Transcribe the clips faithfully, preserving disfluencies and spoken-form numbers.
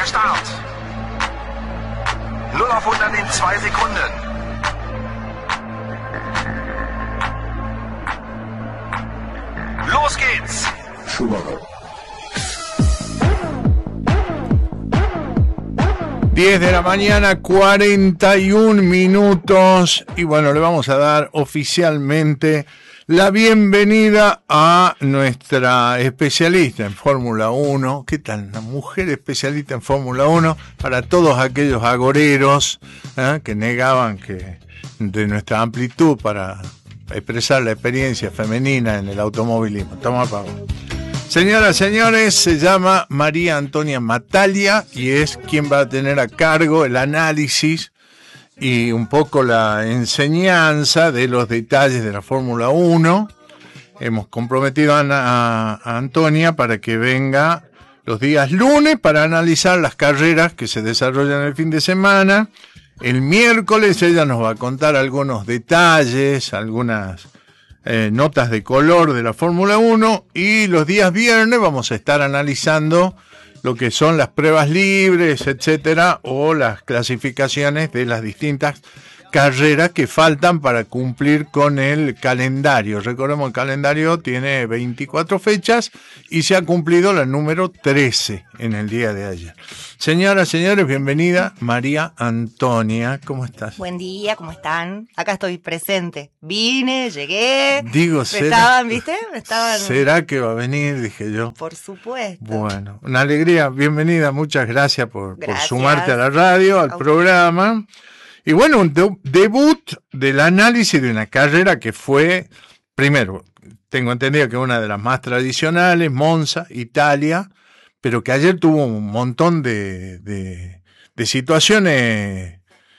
der Start. null auf hundert in zwei Sekunden. Los geht's. Schumacher. diez de la mañana, cuarenta y un minutos. Y bueno, le vamos a dar oficialmente la bienvenida a nuestra especialista en Fórmula uno. ¿Qué tal? Una mujer especialista en Fórmula uno para todos aquellos agoreros ¿eh? que negaban que de nuestra amplitud para expresar la experiencia femenina en el automovilismo. Toma, Pablo. Señoras, señores, se llama María Antonia Mattaglia y es quien va a tener a cargo el análisis y un poco la enseñanza de los detalles de la Fórmula uno. Hemos comprometido a, a, a Antonia para que venga los días lunes para analizar las carreras que se desarrollan el fin de semana. El miércoles ella nos va a contar algunos detalles, algunas eh, notas de color de la Fórmula uno, y los días viernes vamos a estar analizando lo que son las pruebas libres, etcétera, o las clasificaciones de las distintas carreras que faltan para cumplir con el calendario. Recordemos, el calendario tiene veinticuatro fechas y se ha cumplido la número trece en el día de ayer. Señoras, señores, bienvenida María Antonia. ¿Cómo estás? Buen día, ¿cómo están? Acá estoy presente. Vine, llegué. Digo, me ¿será, estaban, ¿viste? Me estaban... ¿Será que va a venir? Dije yo. Por supuesto. Bueno, una alegría. Bienvenida. Muchas gracias por, Gracias. por sumarte a la radio, al programa. Y bueno, un de- debut del análisis de una carrera que fue, primero, tengo entendido que una de las más tradicionales, Monza, Italia, pero que ayer tuvo un montón de, de, de situaciones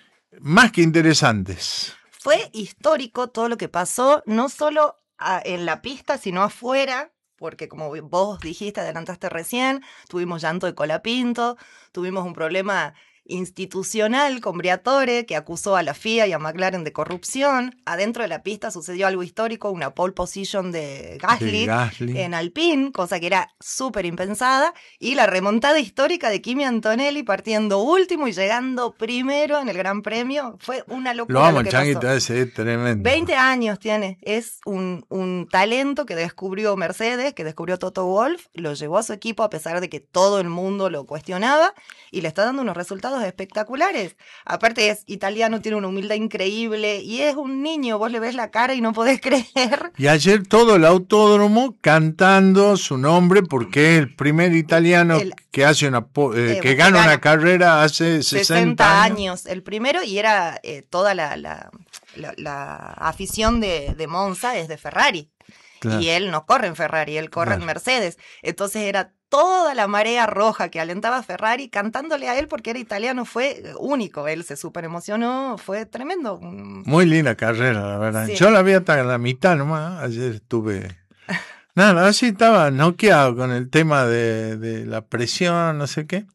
más que interesantes. Fue histórico todo lo que pasó, no solo a- en la pista, sino afuera, porque como vos dijiste, adelantaste recién, tuvimos llanto de Colapinto, tuvimos un problema institucional con Briatore, que acusó a la F I A y a McLaren de corrupción. Adentro de la pista sucedió algo histórico, una pole position de Gasly, De Gasly. en Alpine, cosa que era súper impensada, y la remontada histórica de Kimi Antonelli partiendo último y llegando primero en el Gran Premio. Fue una locura. Lo amo, lo el que changuito pasó. ese, es tremendo. veinte años tiene, es un, un talento que descubrió Mercedes, que descubrió Toto Wolff, lo llevó a su equipo a pesar de que todo el mundo lo cuestionaba y le está dando unos resultados espectaculares. Aparte es italiano, tiene una humildad increíble y es un niño, vos le ves la cara y no podés creer. Y ayer todo el autódromo cantando su nombre porque es el primer italiano El- que hace una po- eh, eh, que que gana gana una carrera hace sesenta, sesenta años. años el primero, y era eh, toda la, la, la, la afición de, de Monza es de Ferrari. Claro. Y él no corre en Ferrari, él corre Claro. en Mercedes. Entonces era toda la marea roja que alentaba a Ferrari cantándole a él porque era italiano. Fue único, él se súper emocionó, fue tremendo. Muy linda carrera, la verdad. Sí. Yo la vi hasta la mitad nomás. Ayer estuve. Nada, así estaba noqueado con el tema de, de la presión, no sé qué.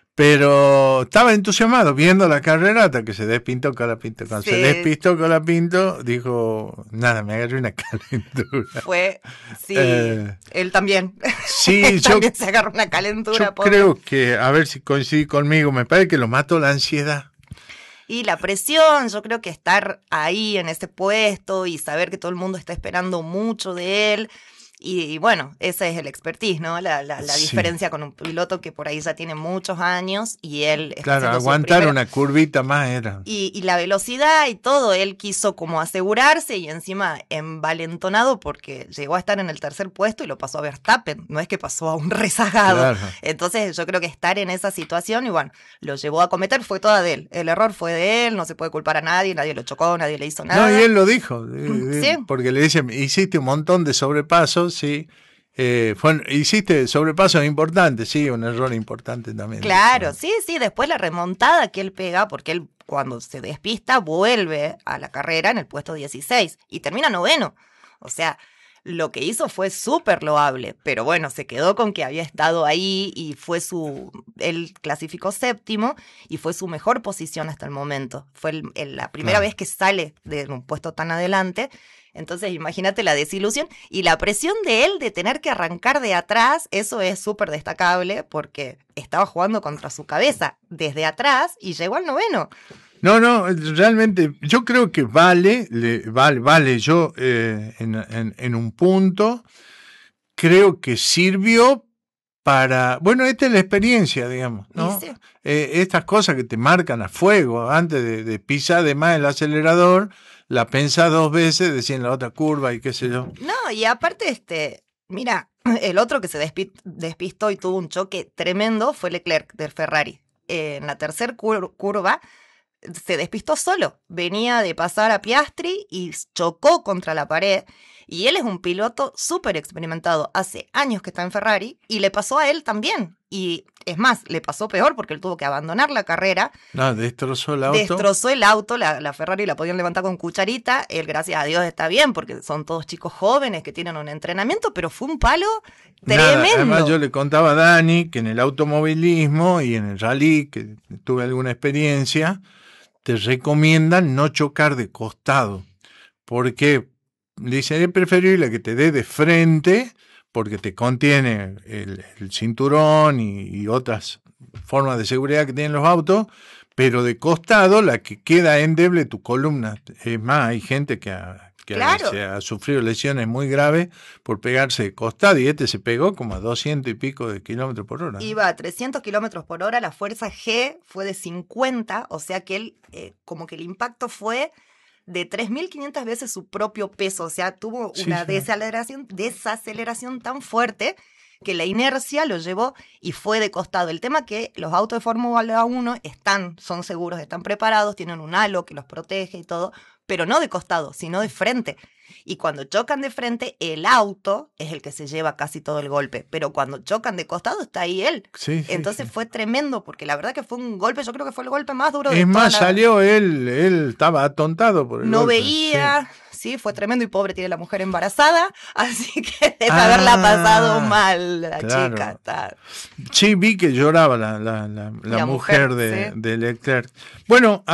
Pero estaba entusiasmado viendo la carrera hasta que se despintó Colapinto. Cuando Sí. se despistó Colapinto, dijo: nada, me agarré una calentura. Fue, sí, Eh, él también. Sí, Él yo, también se agarró una calentura. yo pobre. creo que, a ver si coincide conmigo, me parece que lo mató la ansiedad. Y la presión, yo creo que estar ahí en ese puesto y saber que todo el mundo está esperando mucho de él. Y, y bueno, ese es el expertise, ¿no? La, la, la Sí. diferencia con un piloto que por ahí ya tiene muchos años y él está Claro, haciendo su aguantar primera- una curvita más era. Y, y la velocidad y todo, él quiso como asegurarse y encima envalentonado porque llegó a estar en el tercer puesto y lo pasó a Verstappen, no es que pasó a un rezagado. Claro. Entonces yo creo que estar en esa situación y bueno, lo llevó a cometer, fue toda de él, el error fue de él, no se puede culpar a nadie, nadie lo chocó, nadie le hizo nada. No, y él lo dijo, eh, Sí. eh, porque le dicen, hiciste un montón de sobrepasos, sí, eh, fue, hiciste sobrepasos importantes, sí, un error importante también. Claro, sí, sí, después la remontada que él pega, porque él cuando se despista vuelve a la carrera en el puesto dieciséis y termina noveno. O sea, lo que hizo fue súper loable, pero bueno, se quedó con que había estado ahí y fue su, él clasificó séptimo y fue su mejor posición hasta el momento. Fue el, el, la primera Claro. vez que sale de un puesto tan adelante. Entonces imagínate la desilusión y la presión de él de tener que arrancar de atrás, eso es súper destacable porque estaba jugando contra su cabeza desde atrás y llegó al noveno. No, no, realmente yo creo que vale, le, vale, vale, yo eh, en, en, en un punto creo que sirvió para, bueno, esta es la experiencia, digamos, ¿no? Sí. Eh, estas cosas que te marcan a fuego, antes de, de pisar de más el acelerador, la pensás dos veces, decís en la otra curva y qué sé yo. No, y aparte, este, mira, el otro que se despi- despistó y tuvo un choque tremendo fue Leclerc del Ferrari. Eh, en la tercera cur- curva se despistó solo, venía de pasar a Piastri y chocó contra la pared, y él es un piloto súper experimentado, hace años que está en Ferrari, y le pasó a él también, y es más, le pasó peor porque él tuvo que abandonar la carrera. No, destrozó el auto. Destrozó el auto, la, la Ferrari la podían levantar con cucharita, él gracias a Dios está bien, porque son todos chicos jóvenes que tienen un entrenamiento, pero fue un palo Nada, tremendo. además yo le contaba a Dani que en el automovilismo y en el rally, que tuve alguna experiencia, te recomiendan no chocar de costado, porque dicen es preferible que te dé de frente, porque te contiene el, el cinturón y, y otras formas de seguridad que tienen los autos, pero de costado la que queda endeble tu columna. Es más, hay gente que ha, que Claro. ha, se ha sufrido lesiones muy graves por pegarse de costado, y este se pegó como a doscientos y pico de kilómetros por hora. Iba a trescientos kilómetros por hora, la fuerza G fue de cincuenta, o sea que él, eh, como que el impacto fue de tres mil quinientas veces su propio peso, o sea, tuvo Sí, una sí. desaceleración, desaceleración tan fuerte que la inercia lo llevó y fue de costado. El tema que los autos de Fórmula uno están, son seguros, están preparados, tienen un halo que los protege y todo, pero no de costado, sino de frente. Y cuando chocan de frente, el auto es el que se lleva casi todo el golpe, pero cuando chocan de costado está ahí él. Sí, sí, Entonces sí. fue tremendo, porque la verdad que fue un golpe, yo creo que fue el golpe más duro de Es toda más, la- salió él, él estaba atontado por el No golpe. veía, sí. fue tremendo, y pobre tiene la mujer embarazada, así que debe Ah, haberla pasado mal la claro. chica. Está. Sí, sí, vi que lloraba la, la, la, la La mujer, mujer, de, sí. de Leclerc. Bueno,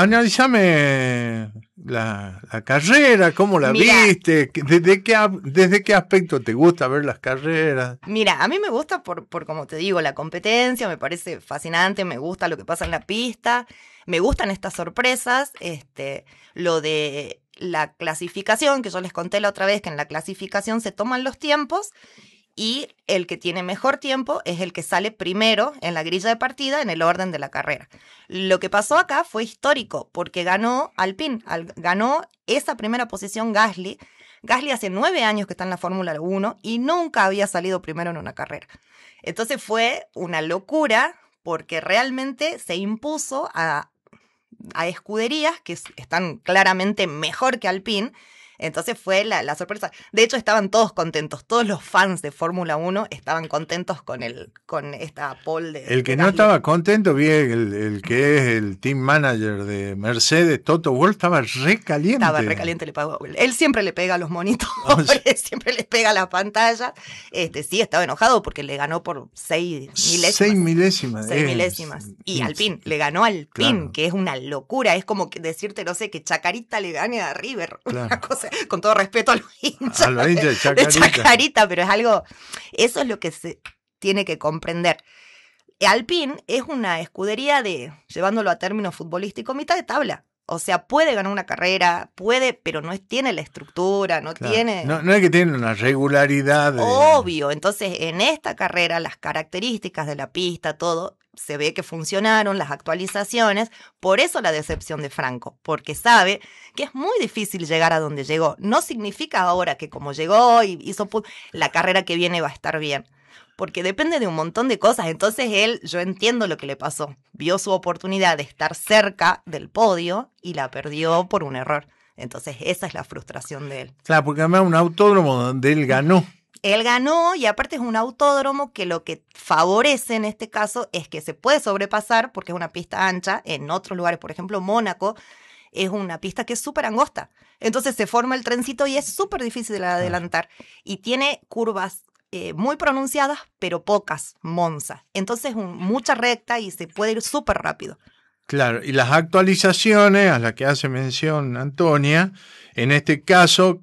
analizame la, la carrera, cómo la Mira. viste, desde qué, ap- desde qué aspecto te gusta ver las carreras. Mira, a mí me gusta por, por, como te digo, la competencia, me parece fascinante, me gusta lo que pasa en la pista, me gustan estas sorpresas, este, lo de la clasificación, que yo les conté la otra vez, que en la clasificación se toman los tiempos y el que tiene mejor tiempo es el que sale primero en la grilla de partida en el orden de la carrera. Lo que pasó acá fue histórico porque ganó Alpine, al- ganó esa primera posición Gasly. Gasly hace nueve años que está en la Fórmula uno y nunca había salido primero en una carrera. Entonces fue una locura porque realmente se impuso a, a escuderías que s- están claramente mejor que Alpine. Entonces fue la, la sorpresa. De hecho, estaban todos contentos. Todos los fans de Fórmula uno estaban contentos con, el, con esta pole de El que de no Gasly. estaba contento, vi el, el que es el team manager de Mercedes, Toto Wolff, estaba re caliente. Estaba recaliente, le pagó. Él siempre le pega a los monitores, Oh, sí. siempre les pega a la pantalla. Este, sí, estaba enojado porque le ganó por seis milésimas. Seis milésimas. Seis es- milésimas. Y es- Alpine, le ganó al Alpine, Claro. que es una locura. Es como que decirte, no sé, que Chacarita le gane a River. Claro. Una cosa, con todo respeto a los hinchas. A los hinchas de Chacarita. Chacarita, pero es algo. Eso es lo que se tiene que comprender. Alpine es una escudería de, llevándolo a términos futbolísticos, mitad de tabla. O sea, puede ganar una carrera, puede, pero no es- tiene la estructura, no Claro. tiene. No, no es que tiene una regularidad. de- Obvio, entonces en esta carrera las características de la pista, todo, se ve que funcionaron, las actualizaciones, por eso la decepción de Franco, porque sabe que es muy difícil llegar a donde llegó. No significa ahora que como llegó y hizo pu- la carrera que viene va a estar bien, porque depende de un montón de cosas. Entonces él, yo entiendo lo que le pasó, vio su oportunidad de estar cerca del podio y la perdió por un error. Entonces esa es la frustración de él. Claro, porque además un autódromo donde él ganó. Él ganó y aparte es un autódromo que lo que favorece en este caso es que se puede sobrepasar porque es una pista ancha. En otros lugares, por ejemplo, Mónaco, es una pista que es súper angosta. Entonces se forma el trencito y es súper difícil de adelantar. Y tiene curvas eh, muy pronunciadas, pero pocas, Monza. Entonces un, mucha recta y se puede ir súper rápido. Claro, y las actualizaciones a las que hace mención Antonia, en este caso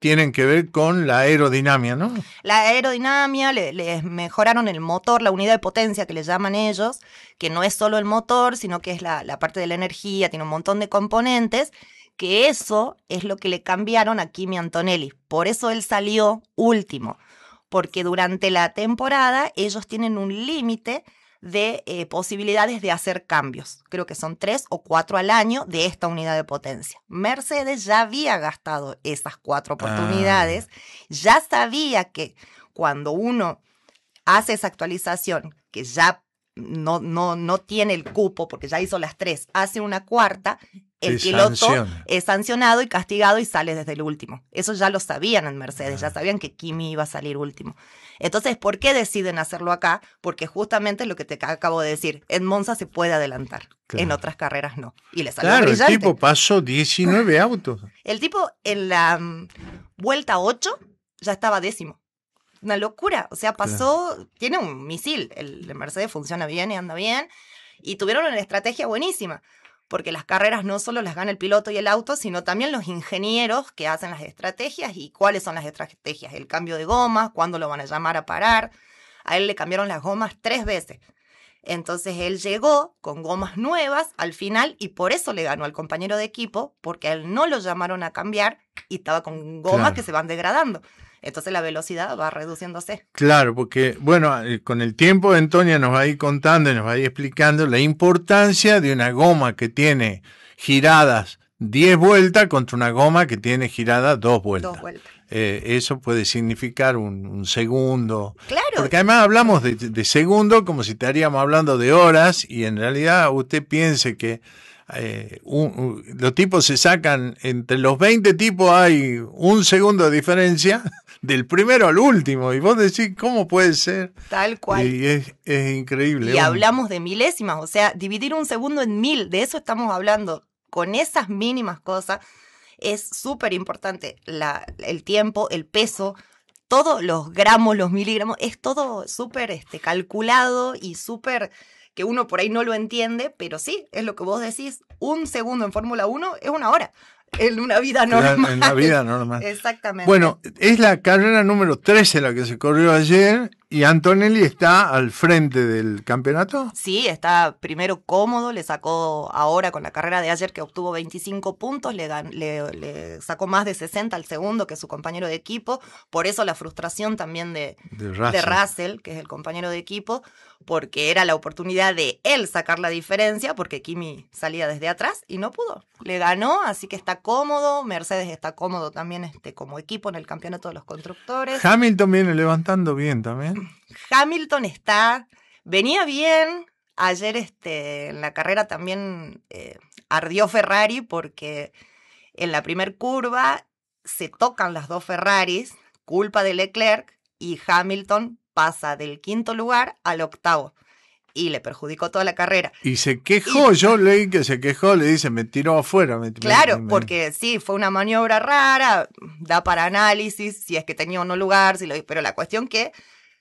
tienen que ver con la aerodinámica, ¿no? La aerodinámica, le, les mejoraron el motor, la unidad de potencia que le llaman ellos, que no es solo el motor, sino que es la, la parte de la energía, tiene un montón de componentes, que eso es lo que le cambiaron a Kimi Antonelli. Por eso él salió último, porque durante la temporada ellos tienen un límite de eh, posibilidades de hacer cambios. Creo que son tres o cuatro al año de esta unidad de potencia. Mercedes ya había gastado esas cuatro oportunidades, ah. ya sabía que cuando uno hace esa actualización, que ya no, no, no tiene el cupo, porque ya hizo las tres, hace una cuarta, el sí, piloto sanciona. es sancionado y castigado y sale desde el último. Eso ya lo sabían en Mercedes, ah. ya sabían que Kimi iba a salir último. Entonces, ¿por qué deciden hacerlo acá? Porque justamente lo que te acabo de decir, en Monza se puede adelantar, claro. en otras carreras no. Y le salió claro, brillante. El tipo pasó diecinueve autos. El tipo en la um, vuelta ocho ya estaba décimo. Una locura, o sea, pasó, claro. tiene un misil, el de Mercedes funciona bien y anda bien, y tuvieron una estrategia buenísima, porque las carreras no solo las gana el piloto y el auto, sino también los ingenieros que hacen las estrategias. ¿Y cuáles son las estrategias? El cambio de gomas, cuándo lo van a llamar a parar. A él le cambiaron las gomas tres veces. Entonces él llegó con gomas nuevas al final y por eso le ganó al compañero de equipo, porque a él no lo llamaron a cambiar y estaba con gomas claro. que se van degradando. Entonces la velocidad va reduciéndose. Claro, porque, bueno, con el tiempo Antonia nos va a ir contando y nos va a ir explicando la importancia de una goma que tiene giradas diez vueltas contra una goma que tiene giradas dos vueltas. Dos vueltas. Eh, eso puede significar un, un segundo. Claro. Porque además hablamos de, de segundo como si estaríamos hablando de horas y en realidad usted piense que Eh, un, un, los tipos se sacan, entre los veinte tipos hay un segundo de diferencia del primero al último y vos decís, ¿cómo puede ser? Tal cual. Y es, es increíble. Y un... hablamos de milésimas, o sea, dividir un segundo en mil, de eso estamos hablando, con esas mínimas cosas es súper importante, la, el tiempo, el peso, todos los gramos, los miligramos, es todo súper este, calculado y súper... que uno por ahí no lo entiende, pero sí, es lo que vos decís, un segundo en Fórmula uno es una hora, en una vida normal. En la vida normal. Exactamente. Bueno, es la carrera número trece la que se corrió ayer, y Antonelli está al frente del campeonato. Sí, está primero cómodo, le sacó ahora con la carrera de ayer que obtuvo veinticinco puntos, le, le, le sacó más de sesenta al segundo, que es su compañero de equipo, por eso la frustración también de, de, Russell. de Russell, que es el compañero de equipo, porque era la oportunidad de él sacar la diferencia, porque Kimi salía desde atrás y no pudo. Le ganó, así que está cómodo, Mercedes está cómodo también este, como equipo en el campeonato de los constructores. Hamilton viene levantando bien también. Hamilton está, venía bien, ayer este, en la carrera también eh, ardió Ferrari porque en la primer curva se tocan las dos Ferraris, culpa de Leclerc, y Hamilton pasa del quinto lugar al octavo y le perjudicó toda la carrera. Y se quejó, y, yo leí que se quejó, le dice, me tiró afuera. Me, claro, me, me, porque sí, fue una maniobra rara, da para análisis, si es que tenía o no lugar, si lo, pero la cuestión que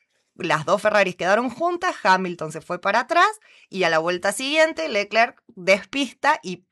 las dos Ferraris quedaron juntas, Hamilton se fue para atrás y a la vuelta siguiente Leclerc despista y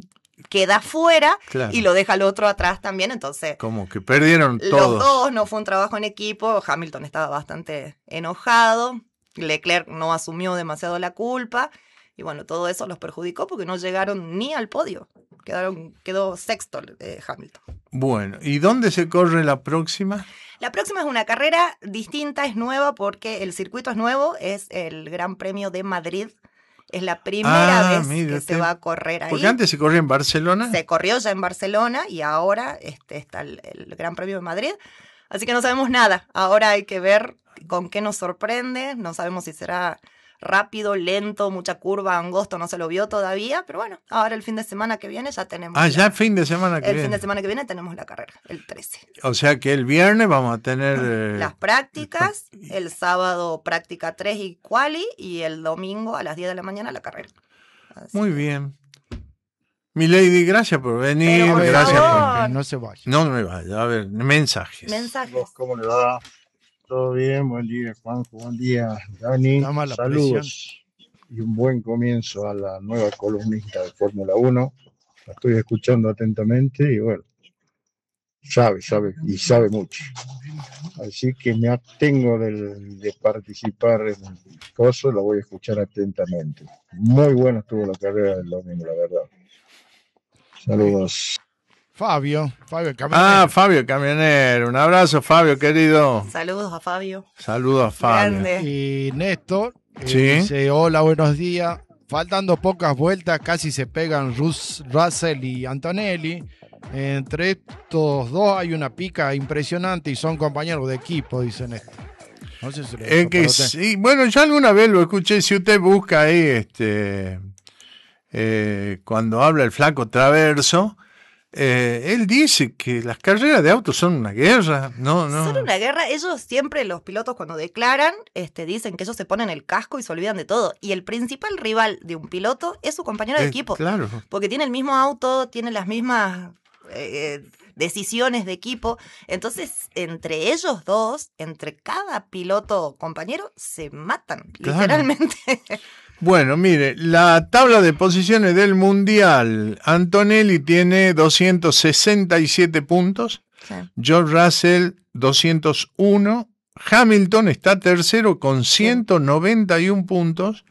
queda fuera, claro. y lo deja el otro atrás también, entonces... Como que perdieron los todos. Los dos, no fue un trabajo en equipo, Hamilton estaba bastante enojado, Leclerc no asumió demasiado la culpa, y bueno, todo eso los perjudicó porque no llegaron ni al podio, quedaron, quedó sexto eh, Hamilton. Bueno, ¿y dónde se corre la próxima? La próxima es una carrera distinta, es nueva porque el circuito es nuevo, es el Gran Premio de Madrid. Es la primera ah, vez mira, que te... se va a correr ahí. Porque antes se corría en Barcelona. Se corrió ya en Barcelona y ahora este, está el, el Gran Premio de Madrid. Así que no sabemos nada. Ahora hay que ver con qué nos sorprende. No sabemos si será rápido, lento, mucha curva, angosto, no se lo vio todavía. Pero bueno, ahora el fin de semana que viene ya tenemos. Ah, la, ya el fin de semana que el viene. El fin de semana que viene tenemos la carrera, el trece. O sea que el viernes vamos a tener... Eh, las prácticas, el sábado práctica tres y quali, y el domingo a las diez de la mañana la carrera. Así. Muy bien. Milady, gracias por venir. Pero, por gracias favor. por... No se vaya. No me vaya. A ver, mensajes. Mensajes. ¿Cómo le va? Todo bien, buen día, Juanjo, buen día, Dani. Saludos y un buen comienzo a la nueva columnista de Fórmula uno. La estoy escuchando atentamente y bueno, sabe, sabe, y sabe mucho. Así que me abstengo del, de participar en el coso, lo voy a escuchar atentamente. Muy buena estuvo la carrera del domingo, la verdad. Saludos. Fabio, Fabio Camionero. Ah, Fabio Camionero. Un abrazo, Fabio, querido. Saludos a Fabio. Saludos a Fabio. Grande. Y Néstor eh, ¿Sí? dice, hola, buenos días. Faltando pocas vueltas, casi se pegan Rus, Russell y Antonelli. Entre estos dos hay una pica impresionante y son compañeros de equipo, dice Néstor. No sé si Es que sí, bueno, yo alguna vez lo escuché, si usted busca ahí, este, eh, cuando habla el flaco Traverso, eh, él dice que las carreras de autos son una guerra, no, no. Son una guerra. Ellos siempre, los pilotos, cuando declaran, este, dicen que ellos se ponen el casco y se olvidan de todo. Y el principal rival de un piloto es su compañero de Eh, equipo. Claro. Porque tiene el mismo auto, tiene las mismas eh, decisiones de equipo. Entonces, entre ellos dos, entre cada piloto compañero, se matan, Claro. literalmente. Bueno, mire, la tabla de posiciones del Mundial, Antonelli tiene doscientos sesenta y siete puntos, Sí. George Russell doscientos uno, Hamilton está tercero con ciento noventa y uno puntos,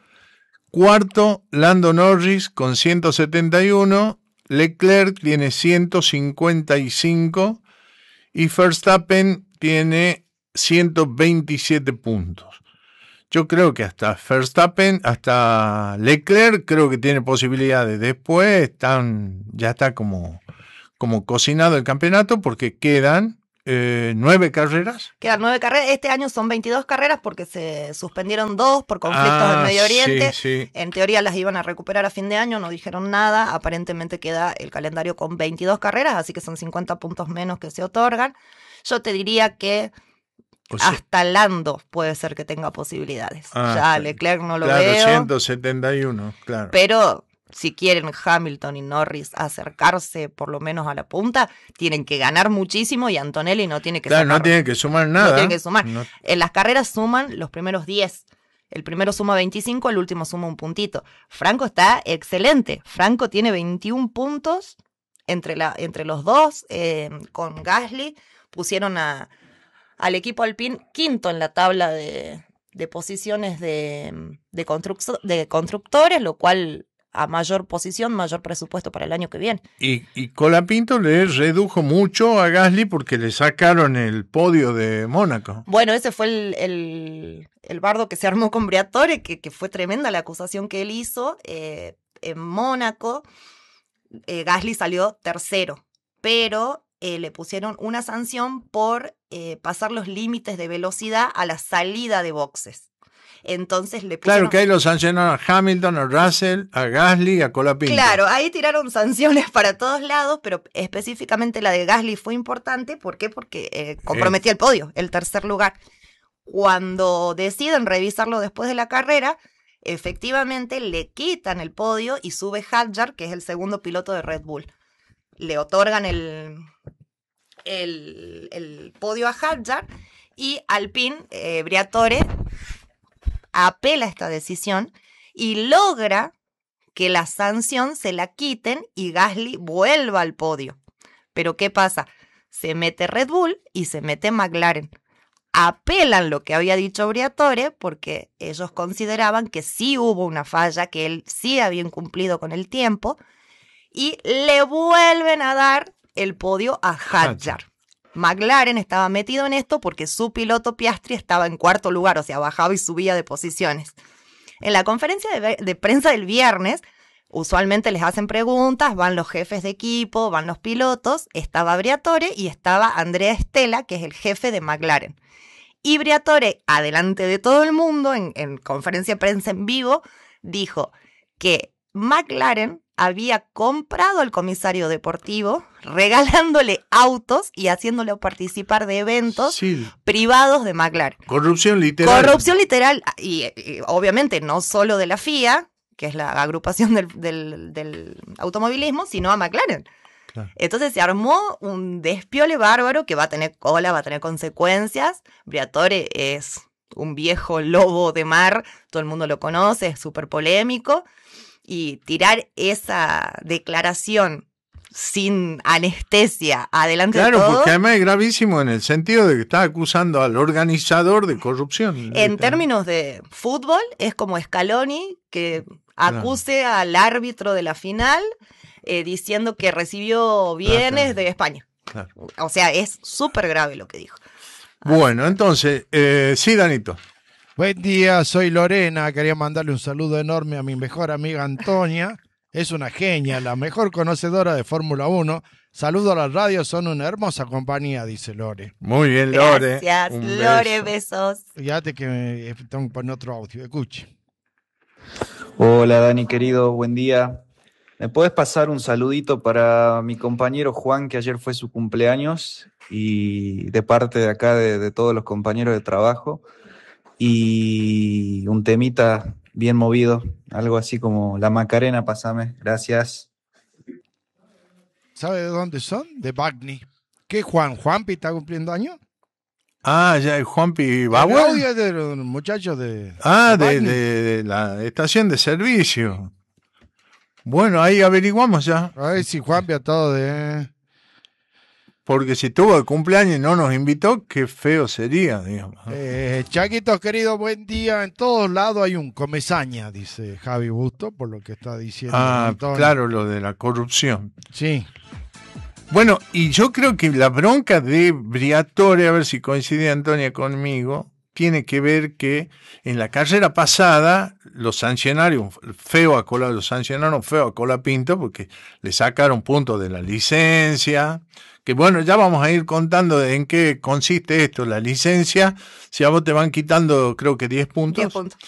cuarto Lando Norris con ciento setenta y uno, Leclerc tiene ciento cincuenta y cinco y Verstappen tiene ciento veintisiete puntos. Yo creo que hasta Verstappen, hasta Leclerc, creo que tiene posibilidades. Después están, ya está como, como cocinado el campeonato porque quedan eh, nueve carreras. Quedan nueve carreras. Este año son veintidós carreras porque se suspendieron dos por conflictos Ah, del Medio Oriente. sí, sí. En teoría las iban a recuperar a fin de año, no dijeron nada. Aparentemente queda el calendario con veintidós carreras, así que son cincuenta puntos menos que se otorgan. Yo te diría que O sea, hasta Lando puede ser que tenga posibilidades. Ah, ya sí. Leclerc no lo claro, veo. ciento setenta y uno, claro. Pero si quieren Hamilton y Norris acercarse por lo menos a la punta, tienen que ganar muchísimo y Antonelli no tiene que Claro, sacar. no tiene que sumar nada. No tiene que sumar. No- En las carreras suman los primeros diez. El primero suma veinticinco, el último suma un puntito. Franco está excelente. Franco tiene veintiún puntos entre, la, entre los dos. Eh, con Gasly pusieron a, al equipo Alpine quinto en la tabla de, de posiciones de, de, construc- de constructores, lo cual a mayor posición, mayor presupuesto para el año que viene. Y, y Colapinto le redujo mucho a Gasly porque le sacaron el podio de Mónaco. Bueno, ese fue el, el, el bardo que se armó con Briatore, que, que fue tremenda la acusación que él hizo. Eh, en Mónaco, eh, Gasly salió tercero, pero eh, le pusieron una sanción por eh, pasar los límites de velocidad a la salida de boxes. Entonces le pusieron... Claro que ahí lo sancionaron a Hamilton, a Russell, a Gasly, a Colapinto. Claro, ahí tiraron sanciones para todos lados, pero específicamente la de Gasly fue importante. ¿Por qué? Porque eh, comprometía el podio, el tercer lugar. Cuando deciden revisarlo después de la carrera, efectivamente le quitan el podio y sube Hadjar, que es el segundo piloto de Red Bull. Le otorgan el, el, el podio a Hadjar y Alpine, eh, Briatore, apela esta decisión y logra que la sanción se la quiten y Gasly vuelva al podio. Pero ¿qué pasa? Se mete Red Bull y se mete McLaren. Apelan lo que había dicho Briatore porque ellos consideraban que sí hubo una falla, que él sí había incumplido con el tiempo y le vuelven a dar el podio a Hadjar. McLaren estaba metido en esto porque su piloto Piastri estaba en cuarto lugar, o sea, bajaba y subía de posiciones. En la conferencia de, de prensa del viernes, usualmente les hacen preguntas, van los jefes de equipo, van los pilotos, estaba Briatore y estaba Andrea Stella, que es el jefe de McLaren. Y Briatore, adelante de todo el mundo, en, en conferencia de prensa en vivo, dijo que McLaren había comprado al comisario deportivo, regalándole autos y haciéndolo participar de eventos Sí. privados de McLaren. Corrupción literal. Corrupción literal, y, y obviamente no solo de la F I A, que es la agrupación del, del, del automovilismo, sino a McLaren. Claro. Entonces se armó un despiole bárbaro que va a tener cola, va a tener consecuencias. Briatore es un viejo lobo de mar, todo el mundo lo conoce, es súper polémico. Y tirar esa declaración sin anestesia, adelante Claro, de todo. porque además es gravísimo en el sentido de que está acusando al organizador de corrupción. En términos de fútbol, es como Scaloni que acuse claro. al árbitro de la final eh, diciendo que recibió bienes claro. de España. Claro. O sea, es súper grave lo que dijo. Bueno, entonces, eh, sí, Danito. Buen día, soy Lorena. Quería mandarle un saludo enorme a mi mejor amiga Antonia. Es una genia, la mejor conocedora de Fórmula uno. Saludo a la radio, son una hermosa compañía, dice Lore. Muy bien, Lore. Gracias, un Lore, beso. besos. Fíjate que me, tengo que poner otro audio, escuche. Hola Dani, querido, buen día. ¿Me puedes pasar un saludito para mi compañero Juan, que ayer fue su cumpleaños, y de parte de acá de, de todos los compañeros de trabajo, y un temita bien movido, algo así como La Macarena, pasame, gracias. ¿Sabe de dónde son? De Bagni. ¿Qué Juan? ¿Juanpi está cumpliendo años? Ah, ya el Juanpi Bauer. El audio de los muchachos de... Ah, de, de, de la estación de servicio. Bueno, ahí averiguamos ya. A ver si Juanpi ha estado de... Porque si tuvo el cumpleaños y no nos invitó, qué feo sería, digamos. Eh, Chaquitos, querido, buen día. En todos lados hay un comezaña, dice Javi Busto, por lo que está diciendo. Ah, Antonio. Claro, lo de la corrupción. Sí. Bueno, y yo creo que la bronca de Briatore, a ver si coincide Antonia conmigo, tiene que ver que en la carrera pasada los sancionaron feo a Cola, los sancionaron feo a Colapinto porque le sacaron puntos de la licencia, que bueno, ya vamos a ir contando en qué consiste esto, la licencia, si a vos te van quitando creo que diez puntos, diez puntos.